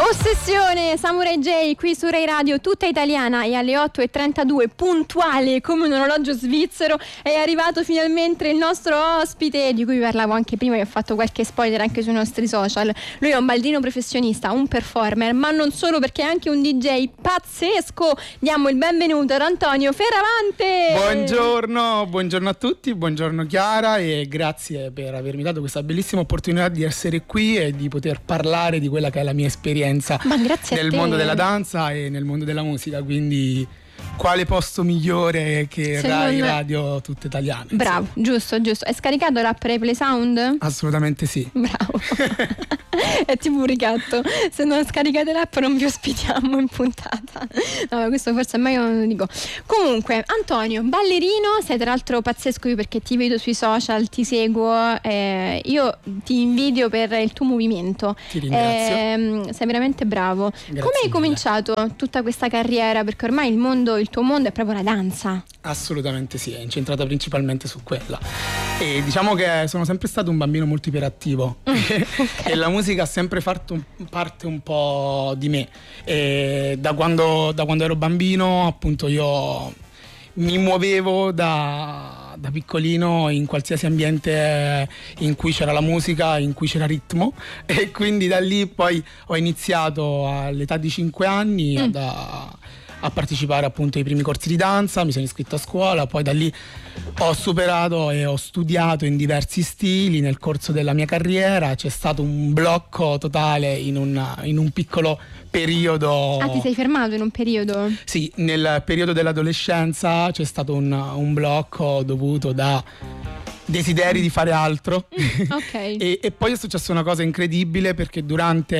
Ossessione, Samurai J qui su Rai Radio tutta italiana, e alle 8:32 puntuale come un orologio svizzero è arrivato finalmente il nostro ospite, di cui vi parlavo anche prima, vi ho fatto qualche spoiler anche sui nostri social. Lui è un baldino professionista, un performer, ma non solo, perché è anche un DJ pazzesco. Diamo il benvenuto ad Antonio Ferravante. Buongiorno a tutti, buongiorno Chiara, e grazie per avermi dato questa bellissima opportunità di essere qui e di poter parlare di quella che è la mia esperienza nel mondo della danza e nel mondo della musica, quindi quale posto migliore che Rai Radio tutta italiana. Bravo, giusto. Hai scaricato l'app Replay Sound? Assolutamente sì. Bravo. È tipo un ricatto: se non scaricate l'app non vi ospitiamo in puntata. No, questo forse è meglio non lo dico. Comunque, Antonio, ballerino, sei tra l'altro pazzesco, io perché ti vedo sui social, ti seguo, io ti invidio per il tuo movimento. Ti ringrazio. Sei veramente bravo. Grazie. Come hai cominciato tutta questa carriera? Perché ormai il tuo mondo è proprio la danza. Assolutamente sì, è incentrata principalmente su quella. E diciamo che sono sempre stato un bambino molto iperattivo e la musica ha sempre fatto parte un po' di me. E da quando ero bambino, appunto, io mi muovevo da piccolino in qualsiasi ambiente in cui c'era la musica, in cui c'era ritmo, e quindi da lì poi ho iniziato all'età di 5 anni a partecipare appunto ai primi corsi di danza, mi sono iscritto a scuola, poi da lì ho superato e ho studiato in diversi stili. Nel corso della mia carriera c'è stato un blocco totale in un piccolo periodo. Ah, ti sei fermato in un periodo? Sì, nel periodo dell'adolescenza c'è stato un blocco dovuto da desideri di fare altro. Ok. e poi è successa una cosa incredibile, perché durante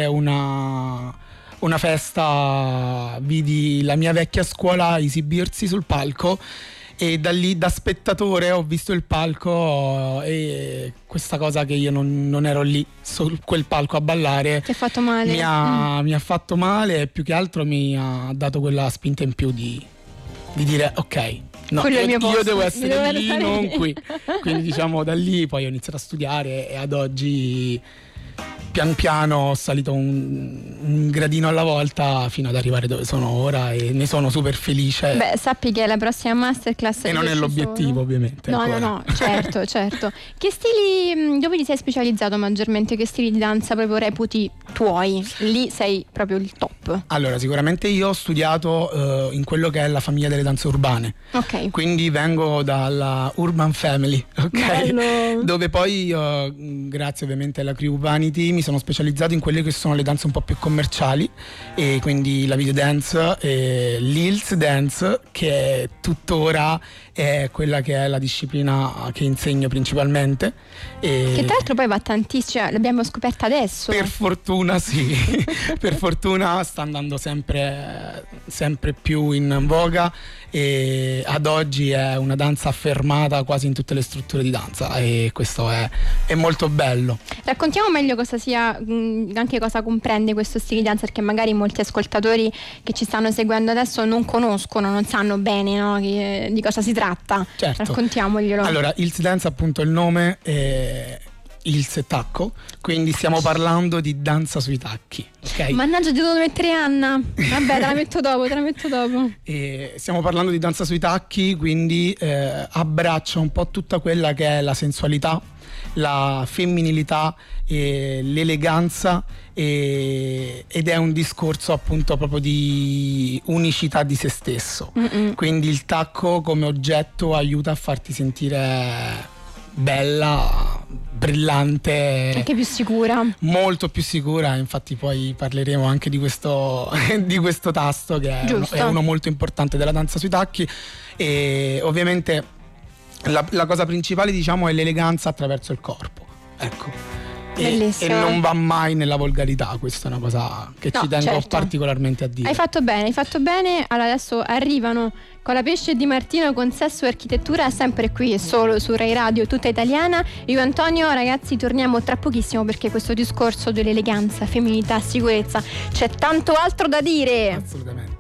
una festa vidi la mia vecchia scuola esibirsi sul palco, e da lì, da spettatore, ho visto il palco, e questa cosa che io non ero lì su quel palco a ballare. Ti ha fatto male? Mi ha fatto male, e più che altro mi ha dato quella spinta in più di dire ok, no, io devo essere lì, non qui. Quindi diciamo da lì poi ho iniziato a studiare, e ad oggi pian piano ho salito un gradino alla volta fino ad arrivare dove sono ora, e ne sono super felice. Beh, sappi che la prossima masterclass e non è l'obiettivo, ovviamente. No, certo. Che stili, dove ti sei specializzato maggiormente? Che stili di danza proprio reputi tuoi? Lì sei proprio il top. Allora, sicuramente io ho studiato in quello che è la famiglia delle danze urbane. Ok. Quindi vengo dalla Urban Family, ok? Bello. Dove poi grazie ovviamente alla Crew Vanity mi sono specializzato in quelle che sono le danze un po' più commerciali, e quindi la video dance e l'Hills dance, che tuttora è quella che è la disciplina che insegno principalmente. Che tra l'altro poi va tantissimo, cioè, l'abbiamo scoperta adesso. Per fortuna sì, per fortuna sta andando sempre più in voga, e ad oggi è una danza affermata quasi in tutte le strutture di danza, e questo è molto bello. Raccontiamo meglio cosa sia, anche cosa comprende questo stile di danza, perché magari molti ascoltatori che ci stanno seguendo adesso non conoscono, non sanno bene, no, di cosa si tratta. Certo. Raccontiamoglielo. Allora, Hills Dance, appunto, il nome è Hills e tacco, quindi stiamo parlando di danza sui tacchi, ok? Mannaggia, ti devo mettere Anna. Vabbè, te la metto dopo. E stiamo parlando di danza sui tacchi, quindi abbraccia un po' tutta quella che è la sensualità, la femminilità e l'eleganza, ed è un discorso appunto proprio di unicità di se stesso. Quindi il tacco come oggetto aiuta a farti sentire bella, brillante, anche più sicura, molto più sicura. Infatti poi parleremo anche di questo tasto, che è uno molto importante della danza sui tacchi. E ovviamente la cosa principale, diciamo, è l'eleganza attraverso il corpo, ecco. E non va mai nella volgarità, questa è una cosa che ci tengo particolarmente a dire. Hai fatto bene. Allora adesso arrivano con la Pesce Di Martino con Sesso e Architettura, sempre qui e solo su Rai Radio tutta italiana. Io e Antonio, ragazzi, torniamo tra pochissimo, perché questo discorso dell'eleganza, femminilità, sicurezza, c'è tanto altro da dire. Assolutamente.